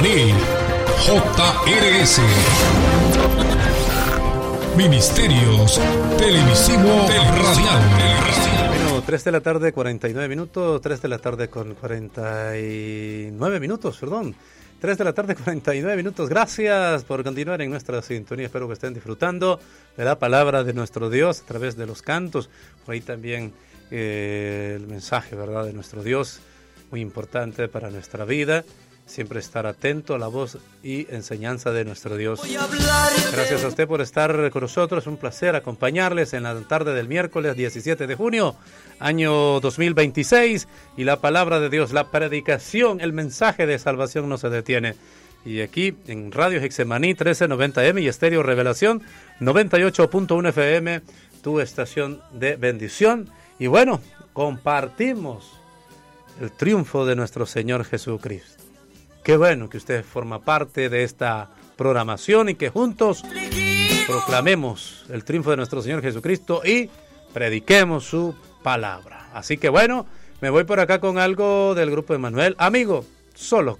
Getsemaní, JRS. Ministerios Televisivo Radial. Bueno, 3 de la tarde, 49 minutos, 3 de la tarde con 49 minutos, perdón. 3 de la tarde, 49 minutos. Gracias por continuar en nuestra sintonía. Espero que estén disfrutando de la palabra de nuestro Dios a través de los cantos. Por ahí también el mensaje, ¿verdad?, de nuestro Dios, muy importante para nuestra vida. Siempre estar atento a la voz y enseñanza de nuestro Dios. Gracias a usted por estar con nosotros. Un placer acompañarles en la tarde del miércoles 17 de junio, año 2026. Y la palabra de Dios, la predicación, el mensaje de salvación no se detiene. Y aquí en Radio Getsemaní 1390M y Estéreo Revelación 98.1 FM, tu estación de bendición. Y bueno, compartimos el triunfo de nuestro Señor Jesucristo. Qué bueno que usted forma parte de esta programación y que juntos proclamemos el triunfo de nuestro Señor Jesucristo y prediquemos su palabra. Así que bueno, me voy por acá con algo del grupo Emanuel. Amigo, solo